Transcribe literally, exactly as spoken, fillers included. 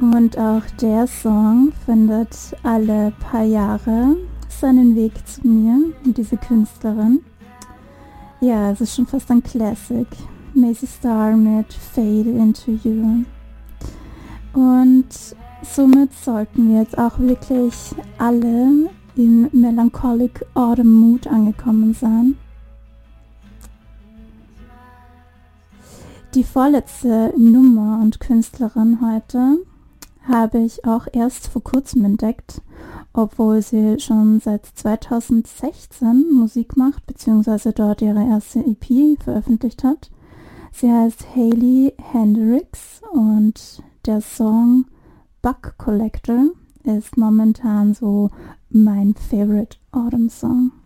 Und auch der Song findet alle paar Jahre seinen Weg zu mir und diese Künstlerin. Ja, es ist schon fast ein Classic. Macy Star mit Fade Into You. Und somit sollten wir jetzt auch wirklich alle im Melancholic Autumn Mood angekommen sein. Die vorletzte Nummer und Künstlerin heute habe ich auch erst vor kurzem entdeckt, obwohl sie schon seit zweitausendsechzehn Musik macht, beziehungsweise dort ihre erste E P veröffentlicht hat. Sie heißt Hayley Hendrix und der Song Bug Collector ist momentan so mein Favorite Autumn Song.